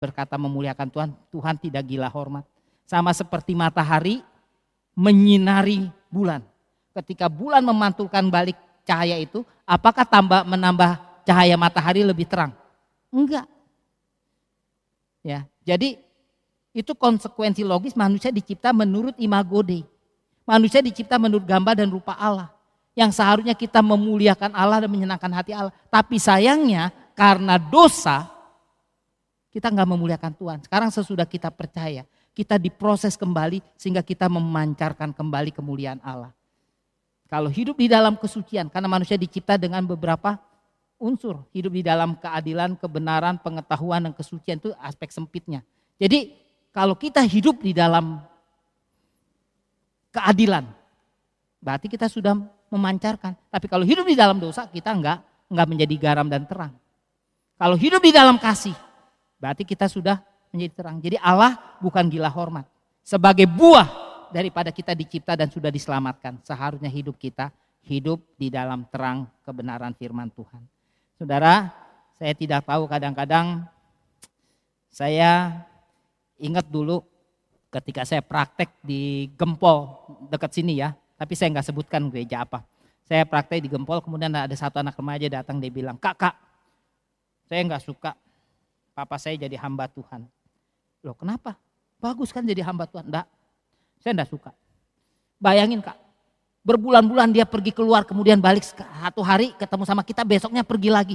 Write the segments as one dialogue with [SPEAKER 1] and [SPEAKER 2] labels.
[SPEAKER 1] berkata memuliakan Tuhan, Tuhan tidak gila hormat. Sama seperti matahari menyinari bulan. Ketika bulan memantulkan balik cahaya itu, apakah menambah cahaya matahari lebih terang? Enggak. Ya, jadi itu konsekuensi logis manusia dicipta menurut imago Dei. Manusia dicipta menurut gambar dan rupa Allah. Yang seharusnya kita memuliakan Allah dan menyenangkan hati Allah. Tapi sayangnya karena dosa, kita nggak memuliakan Tuhan. Sekarang sesudah kita percaya, kita diproses kembali sehingga kita memancarkan kembali kemuliaan Allah. Kalau hidup di dalam kesucian, karena manusia dicipta dengan beberapa unsur. Hidup di dalam keadilan, kebenaran, pengetahuan, dan kesucian itu aspek sempitnya. Jadi kalau kita hidup di dalam keadilan, berarti kita sudah memancarkan. Tapi kalau hidup di dalam dosa, kita enggak menjadi garam dan terang. Kalau hidup di dalam kasih, berarti kita sudah menjadi terang. Jadi Allah bukan gila hormat. Sebagai buah daripada kita dicipta dan sudah diselamatkan, seharusnya hidup kita hidup di dalam terang kebenaran firman Tuhan. Saudara, saya tidak tahu, kadang-kadang saya ingat dulu ketika saya praktek di Gempol dekat sini ya, tapi saya nggak sebutkan gereja apa. Saya praktek di Gempol, kemudian ada satu anak remaja datang, dia bilang, kak, saya nggak suka papa saya jadi hamba Tuhan. Loh kenapa? Bagus kan jadi hamba Tuhan. Enggak, saya enggak suka. Bayangin kak, berbulan-bulan dia pergi keluar, kemudian balik satu hari ketemu sama kita, besoknya pergi lagi.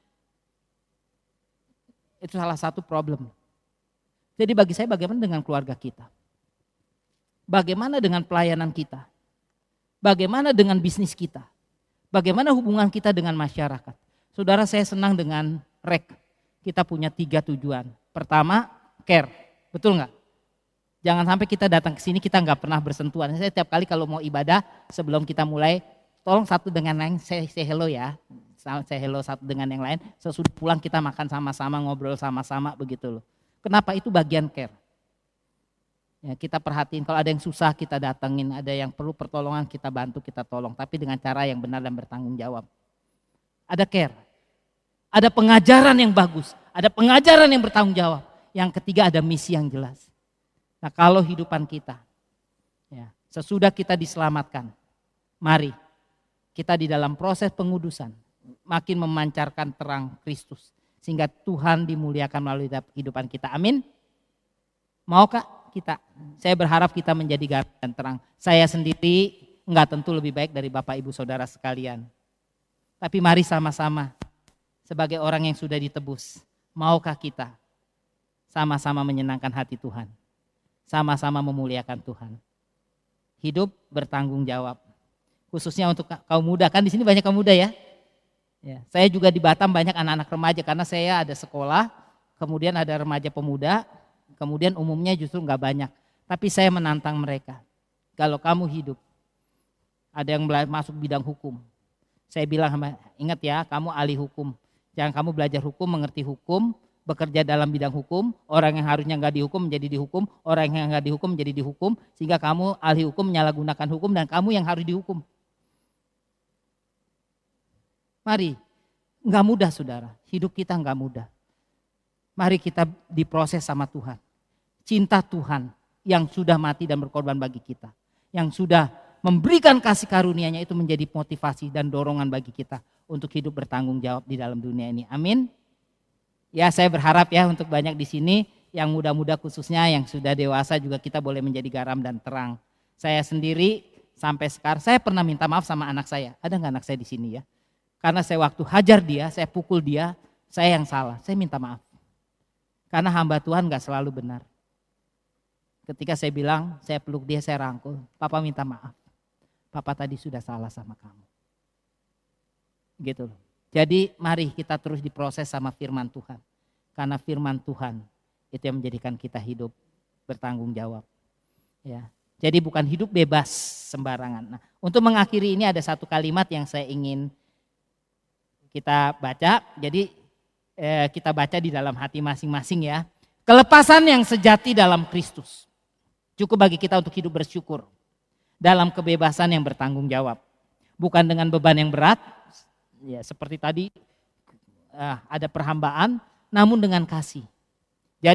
[SPEAKER 1] Itu salah satu problem. Jadi bagi saya, bagaimana dengan keluarga kita? Bagaimana dengan pelayanan kita? Bagaimana dengan bisnis kita? Bagaimana hubungan kita dengan masyarakat? Saudara, saya senang dengan REK. Kita punya 3 tujuan. Pertama, care. Betul nggak? Jangan sampai kita datang ke sini kita nggak pernah bersentuhan. Saya tiap kali kalau mau ibadah, sebelum kita mulai, tolong satu dengan lain say hello ya. Say hello satu dengan yang lain. Sesudah pulang kita makan sama-sama, ngobrol sama-sama begitu loh. Kenapa? Itu bagian care. Ya, kita perhatiin kalau ada yang susah kita datengin, ada yang perlu pertolongan kita bantu, kita tolong. Tapi dengan cara yang benar dan bertanggung jawab. Ada care. Ada pengajaran yang bagus. Ada pengajaran yang bertanggung jawab. Yang ketiga ada misi yang jelas. Nah kalau hidupan kita, ya, sesudah kita diselamatkan, mari kita di dalam proses pengudusan makin memancarkan terang Kristus. Sehingga Tuhan dimuliakan melalui kehidupan kita. Amin. Maukah kita? Saya berharap kita menjadi garam dan terang. Saya sendiri enggak tentu lebih baik dari Bapak Ibu Saudara sekalian. Tapi mari sama-sama sebagai orang yang sudah ditebus. Maukah kita sama-sama menyenangkan hati Tuhan? Sama-sama memuliakan Tuhan. Hidup bertanggung jawab. Khususnya untuk kaum muda. Kan di sini banyak kaum muda ya. Ya, saya juga di Batam banyak anak-anak remaja karena saya ada sekolah, kemudian ada remaja pemuda, kemudian umumnya justru enggak banyak. Tapi saya menantang mereka. Kalau kamu hidup, ada yang masuk bidang hukum. Saya bilang, ingat ya, kamu ahli hukum. Jangan kamu belajar hukum, mengerti hukum, bekerja dalam bidang hukum, orang yang harusnya nggak dihukum menjadi dihukum, orang yang nggak dihukum menjadi dihukum, sehingga kamu ahli hukum menyalahgunakan hukum dan kamu yang harus dihukum. Mari, nggak mudah saudara, hidup kita nggak mudah. Mari kita diproses sama Tuhan. Cinta Tuhan yang sudah mati dan berkorban bagi kita. Yang sudah memberikan kasih karunia-Nya itu menjadi motivasi dan dorongan bagi kita untuk hidup bertanggung jawab di dalam dunia ini. Amin. Ya, saya berharap ya untuk banyak di sini yang muda-muda khususnya yang sudah dewasa juga kita boleh menjadi garam dan terang. Saya sendiri sampai sekarang saya pernah minta maaf sama anak saya. Ada nggak anak saya di sini ya? Karena saya waktu hajar dia, saya pukul dia, saya yang salah. Saya minta maaf. Karena hamba Tuhan nggak selalu benar. Ketika saya bilang, saya peluk dia, saya rangkul. Papa minta maaf. Papa tadi sudah salah sama kamu. Gitu loh. Jadi mari kita terus diproses sama firman Tuhan. Karena firman Tuhan itu yang menjadikan kita hidup bertanggung jawab. Ya. Jadi bukan hidup bebas sembarangan. Nah, untuk mengakhiri ini ada satu kalimat yang saya ingin kita baca. Jadi kita baca di dalam hati masing-masing ya. Kelepasan yang sejati dalam Kristus. Cukup bagi kita untuk hidup bersyukur. Dalam kebebasan yang bertanggung jawab. Bukan dengan beban yang berat. Ya, seperti tadi ada perhambaan, namun dengan kasih.